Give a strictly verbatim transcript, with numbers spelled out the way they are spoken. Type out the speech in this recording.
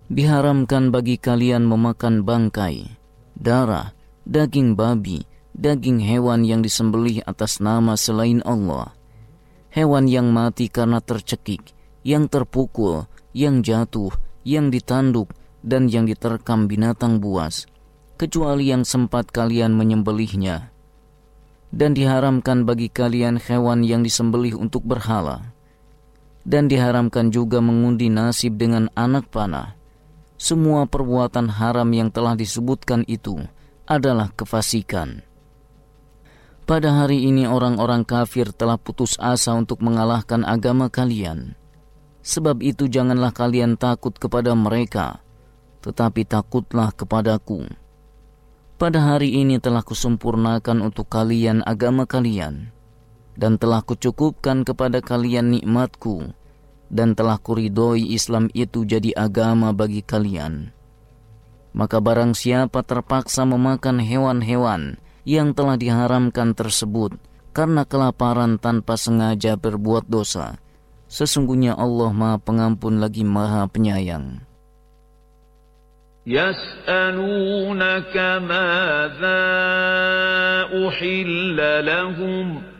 Diharamkan bagi kalian memakan bangkai, darah, daging babi, daging hewan yang disembelih atas nama selain Allah, hewan yang mati karena tercekik, yang terpukul, yang jatuh, yang ditanduk, dan yang diterkam binatang buas, kecuali yang sempat kalian menyembelihnya. Dan diharamkan bagi kalian hewan yang disembelih untuk berhala. Dan diharamkan juga mengundi nasib dengan anak panah. Semua perbuatan haram yang telah disebutkan itu adalah kefasikan. Pada hari ini orang-orang kafir telah putus asa untuk mengalahkan agama kalian. Sebab itu janganlah kalian takut kepada mereka, tetapi takutlah kepadaku. Pada hari ini telah kusempurnakan untuk kalian agama kalian, dan telah kucukupkan kepada kalian nikmatku, dan telah kuridhoi Islam itu jadi agama bagi kalian. Maka barang siapa terpaksa memakan hewan-hewan yang telah diharamkan tersebut karena kelaparan tanpa sengaja berbuat dosa, sesungguhnya Allah Maha Pengampun lagi Maha Penyayang. يسألونك ماذا أحل لهم